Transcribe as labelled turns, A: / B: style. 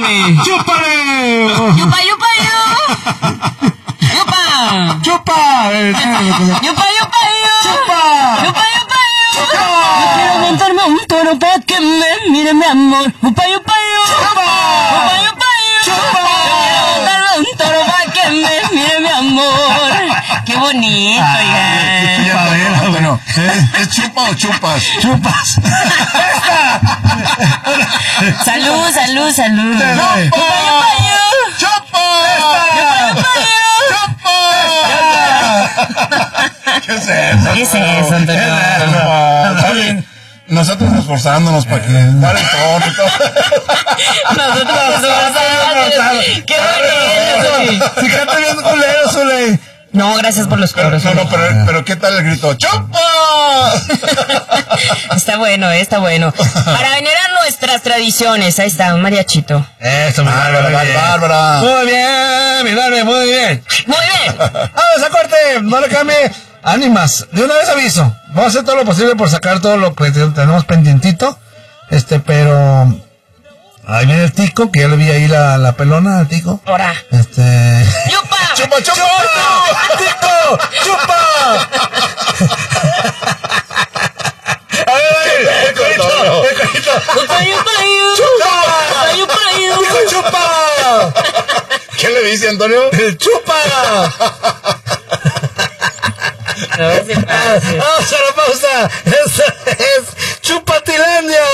A: chúpale.
B: ¡Chúpale!
A: ¡Yupa, yupa, yu! ¡Yupa!
B: ¡Chupa!
A: ¡Yupa, yupa, yu!
B: ¡Chupa!
A: ¡Yupa, yupa, yu!
B: ¡Chupa!
A: Yo quiero montarme a un toro para que me mire mi amor. ¡Yupa, yupa, yu!
B: ¡Chupa!
A: ¡Yupa, yupa, yu!
B: ¡Chupa!
A: Yo quiero montarme a un toro para que me mire mi amor. ¡Qué bonito, oigan!
B: Ya bueno, bueno. ¿Es chupa o chupas? Chupas.
A: Salud, salud, salud.
B: ¡Chupa!
A: ¡Yupa, yu!
B: ¡Chupa!
A: ¡Yupa, yu!
B: ¿Qué es eso?
A: ¿Qué es eso, Antonio?
B: Está bien. Nosotros esforzándonos para que dar el tono y todo.
A: Nosotros nos ¡Qué bonito!
B: Si canta bien culero, Zuley.
A: No, gracias por los coros.
B: No, pero ¿qué tal el grito? ¡Chupa!
A: Está bueno, está bueno. Para venerar nuestras tradiciones, ahí está, un mariachito.
B: Eso, mi Bárbara.
C: Muy bien, mi Barbie, muy bien.
A: Muy bien.
C: Vamos a corte, no le cambie. Ánimas, de una vez aviso. Vamos a hacer todo lo posible por sacar todo lo que tenemos pendientito. Pero ahí viene el Tico, que ya le vi ahí la pelona al Tico.
A: Ahora.
B: ¡Yupa! ¡Chupa, chupa!
C: ¡Tico! ¡Chupa! A ver, el corito.
A: ¡Payu, payu!
B: ¡Chupa!
A: ¡Payu, payu!
B: ¡Tico, chupa! ¿Qué le dice, Antonio?
C: ¡El chupa!
A: A ver si pasa.
C: Vamos a la pausa. Esta es Chupatilandia.